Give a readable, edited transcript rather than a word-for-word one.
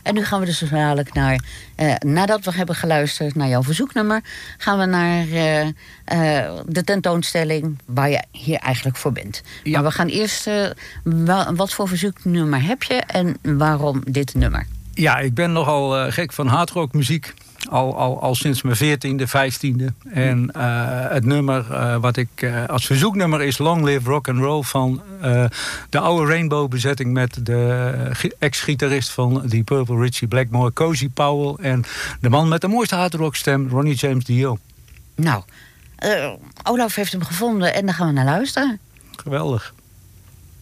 En nu gaan we dus dadelijk naar... nadat we hebben geluisterd naar jouw verzoeknummer... gaan we naar de tentoonstelling waar je hier eigenlijk voor bent. Ja. Maar we gaan eerst... wat voor verzoeknummer heb je en waarom dit nummer? Ja, ik ben nogal gek van hardrockmuziek. Al sinds mijn 14e, 15e. En het nummer wat ik als verzoeknummer is Long Live Rock and Roll van de oude Rainbow bezetting met de ex-gitarist van Deep Purple, Richie Blackmore, Cozy Powell en de man met de mooiste hardrockstem, Ronnie James Dio. Nou, Olaf heeft hem gevonden en daar gaan we naar luisteren. Geweldig.